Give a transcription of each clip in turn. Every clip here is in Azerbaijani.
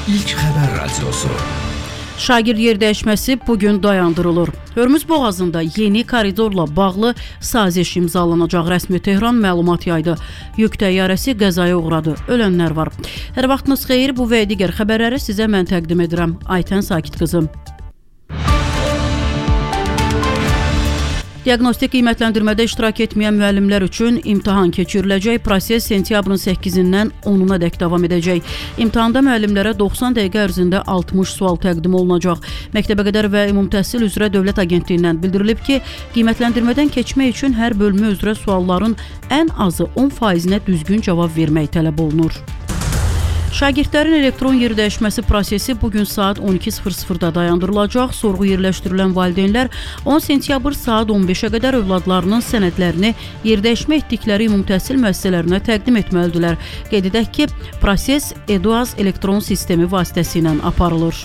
İlk Xəbər Radiosu. Şagird yerdəyişməsi bugün dayandırılır. Hörmüz boğazında yeni koridorla bağlı saziş imzalanacaq. Rəsmi Tehran məlumat yaydı. Yük təyyarəsi qəzaya uğradı. Ölənlər var. Hər vaxtınız xeyir, bu və digər xəbərləri sizə mən təqdim edirəm. Aytən Sakit qızım. Diaqnostik qiymətləndirmədə iştirak etməyən müəllimlər üçün imtahan keçiriləcək. Proses sentyabrın 8-dən 10-una dək davam edəcək. İmtahanda müəllimlərə 90 dəqiqə ərzində 60 sual təqdim olunacaq. Məktəbəqədər və Ümumi Təhsil üzrə Dövlət Agentliyindən bildirilib ki, qiymətləndirmədən keçmək üçün hər bölmə üzrə sualların ən azı 10%-nə düzgün cavab vermək tələb olunur. Şagirdlərin elektron yerdəyişməsi prosesi bugün saat 12:00-da dayandırılacaq. Sorğu yerləşdirilən valideynlər 10 sentyabr saat 15-ə qədər övladlarının sənədlərini yerdəyişmə etdikləri ümumi təhsil müəssisələrinə təqdim etməlidirlər. Qeyd edək ki, proses EDUAZ elektron sistemi vasitəsilə aparılır.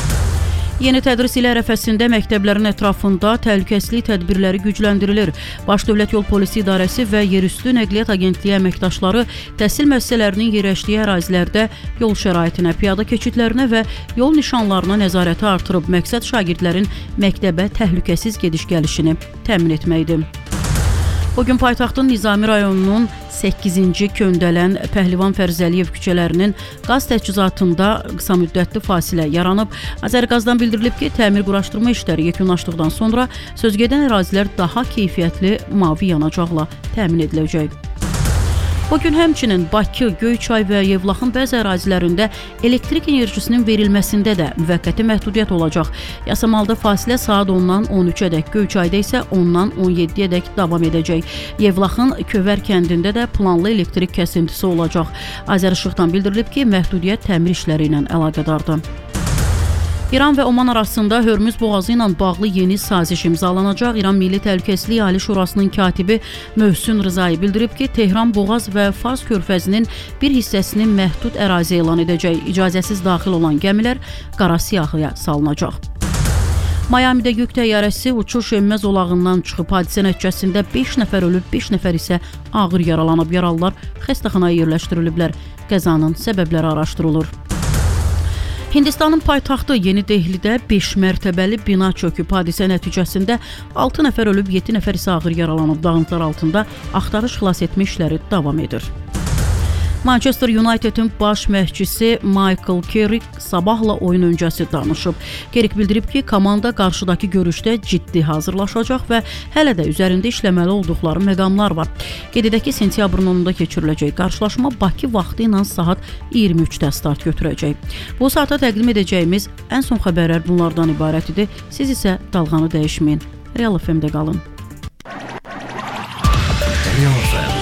Yeni tədris ili ərəfəsində məktəblərin ətrafında təhlükəsizlik tədbirləri gücləndirilir. Baş Dövlət Yol Polisi İdarəsi və Yerüstü Nəqliyyat Agentliyi əməkdaşları təhsil müəssisələrinin yerləşdiyi ərazilərdə yol şəraitinə, piyada keçidlərinə və yol nişanlarına nəzarəti artırıb. Məqsəd şagirdlərin məktəbə təhlükəsiz gediş-gəlişini təmin etməkdir. Bugün paytaxtın Nizami rayonunun 8-ci Köndələn, Pəhlivan Fərzəliyev küçələrinin qaz təchizatında qısa müddətli fasilə yaranıb. Azərqazdan bildirilib ki, təmir-quraşdırma işləri yekunlaşdıqdan sonra sözgedən ərazilər daha keyfiyyətli mavi yanacaqla təmin ediləcək. Bugün həmçinin Bakı, Göyçay və Yevlaxın bəzi ərazilərində elektrik enerjisinin verilməsində də müvəqqəti məhdudiyyət olacaq. Yasamalda fasilə saat 10-dan 13-ə dək, Göyçayda isə 10-dan 17-yə dək davam edəcək. Yevlaxın Kövər kəndində də planlı elektrik kəsintisi olacaq. Azərişıqdan bildirilib ki, məhdudiyyət təmir işləri ilə əlaqədardır. İran və Oman arasında Hörmüz boğazı ilə bağlı yeni saziş imzalanacaq. İran Milli Təhlükəsizlik Ali Şurasının katibi Möhsün Rızai bildirib ki, Tehran boğaz və Fars körfəzinin bir hissəsini məhdud ərazi elan edəcək. İcazəsiz daxil olan gəmilər qara siyahıya salınacaq. Mayamidə yük təyyarəsi uçuş enmə zolağından çıxıb. Hadisə nəticəsində 5 nəfər ölüb, 5 nəfər isə ağır yaralanıb. Yaralılar xəstəxanaya yerləşdiriliblər. Qəzanın səbəbləri araşdırılır. Hindistanın paytaxtı Yeni Dehlidə 5 mərtəbəli bina çöküb. Hadisə nəticəsində 6 nəfər ölüb, 7 nəfər isə ağır yaralanıb. Dağıntılar altında axtarış xilas etmə işləri davam edir. Manchester United'in baş məşqçisi Michael Carrick sabahla oyun öncəsi danışıb. Carrick bildirib ki, komanda qarşıdakı görüşdə ciddi hazırlaşacaq və hələ də üzərində işləməli olduqları məqamlar var. Qeyd edək ki, sentyabrın 10-da keçiriləcək qarşılaşma Bakı vaxtı ilə saat 23-də start götürəcək. Bu saata təqdim edəcəyimiz ən son xəbərlər bunlardan ibarət idi. Siz isə dalğanı dəyişməyin. Real FM-də qalın. Real FM.